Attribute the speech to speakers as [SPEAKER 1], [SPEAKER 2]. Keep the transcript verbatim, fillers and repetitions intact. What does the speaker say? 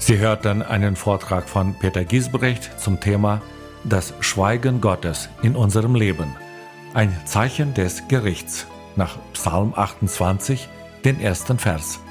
[SPEAKER 1] Sie hörten einen Vortrag von Peter Giesbrecht zum Thema Das Schweigen Gottes in unserem Leben. Ein Zeichen des Gerichts nach Psalm achtundzwanzig, den ersten Vers.